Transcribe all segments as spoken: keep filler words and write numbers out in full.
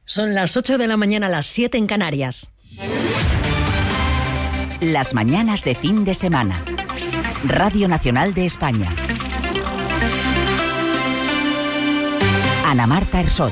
Son las ocho de la mañana, las siete en Canarias. Las mañanas de fin de semana. Radio Nacional de España. Ana Marta Ersoch.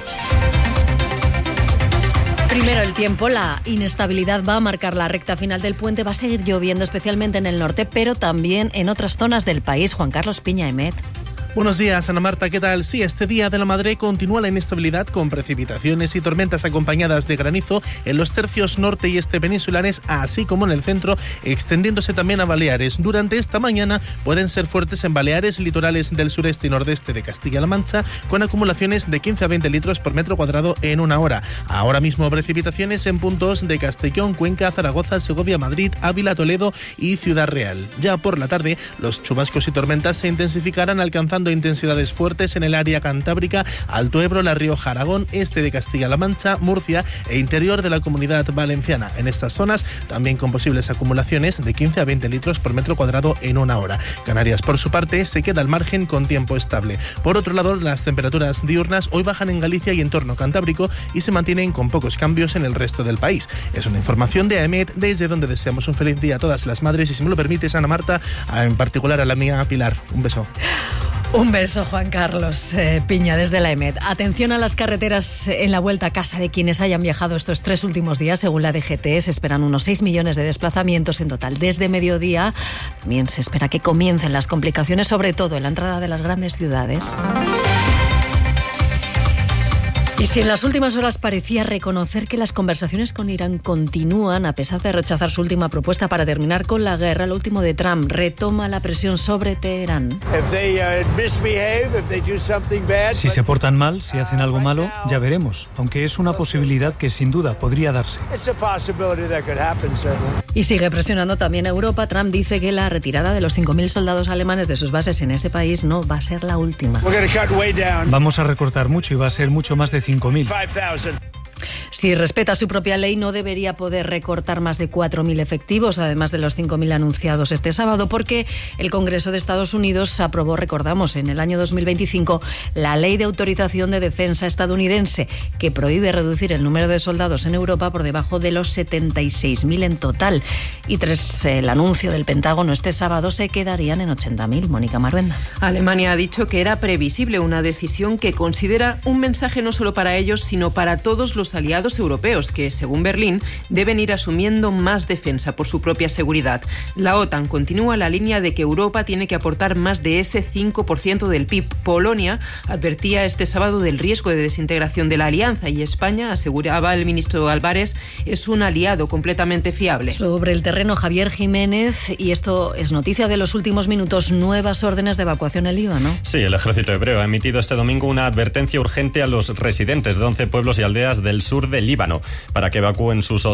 Primero el tiempo, la inestabilidad va a marcar la recta final del puente, va a seguir lloviendo especialmente en el norte, pero también en otras zonas del país. Juan Carlos Piña Emet. Buenos días, Ana Marta, ¿qué tal? Sí, este Día de la Madre continúa la inestabilidad con precipitaciones y tormentas acompañadas de granizo en los tercios norte y este peninsulares, así como en el centro, extendiéndose también a Baleares. Durante esta mañana pueden ser fuertes en Baleares, litorales del sureste y nordeste de Castilla-La Mancha, con acumulaciones de quince a veinte litros por metro cuadrado en una hora. Ahora mismo precipitaciones en puntos de Castellón, Cuenca, Zaragoza, Segovia, Madrid, Ávila, Toledo y Ciudad Real. Ya por la tarde, los chubascos y tormentas se intensificarán, alcanzando intensidades fuertes en el área cantábrica, Alto Ebro, La Rioja, Aragón, este de Castilla-La Mancha, Murcia e interior de la Comunidad Valenciana. En estas zonas también con posibles acumulaciones de quince a veinte litros por metro cuadrado en una hora. Canarias, por su parte, se queda al margen con tiempo estable. Por otro lado, las temperaturas diurnas hoy bajan en Galicia y entorno cantábrico y se mantienen con pocos cambios en el resto del país. Es una información de A E M E T, desde donde deseamos un feliz día a todas las madres y, si me lo permites, Ana Marta, en particular a la mía Pilar. Un beso. Un beso, Juan Carlos eh, Piña, desde la A E M E T. Atención a las carreteras en la vuelta a casa de quienes hayan viajado estos tres últimos días. Según la D G T, se esperan unos seis millones de desplazamientos en total. Desde mediodía también se espera que comiencen las complicaciones, sobre todo en la entrada de las grandes ciudades. Y si en las últimas horas parecía reconocer que las conversaciones con Irán continúan, a pesar de rechazar su última propuesta para terminar con la guerra, lo último de Trump retoma la presión sobre Teherán. Si se portan mal, si hacen algo malo, ya veremos, aunque es una posibilidad que sin duda podría darse. Y sigue presionando también a Europa. Trump dice que la retirada de los cinco mil soldados alemanes de sus bases en ese país no va a ser la última. Vamos a recortar mucho y va a ser mucho más de cinco mil. Si respeta su propia ley, no debería poder recortar más de cuatro mil efectivos, además de los cinco mil anunciados este sábado, porque el Congreso de Estados Unidos aprobó, recordamos, en el año dos mil veinticinco, la Ley de Autorización de Defensa estadounidense, que prohíbe reducir el número de soldados en Europa por debajo de los setenta y seis mil en total. Y tras el anuncio del Pentágono este sábado, se quedarían en ochenta mil. Mónica Maruenda. Alemania ha dicho que era previsible una decisión que considera un mensaje no solo para ellos, sino para todos los aliados europeos que, según Berlín, deben ir asumiendo más defensa por su propia seguridad. La OTAN continúa la línea de que Europa tiene que aportar más de ese cinco por ciento del P I B. Polonia advertía este sábado del riesgo de desintegración de la alianza y España, aseguraba el ministro Álvarez, es un aliado completamente fiable. Sobre el terreno, Javier Jiménez, y esto es noticia de los últimos minutos, nuevas órdenes de evacuación en Líbano. Sí, el ejército hebreo ha emitido este domingo una advertencia urgente a los residentes de once pueblos y aldeas del sur de Líbano para que evacúen sus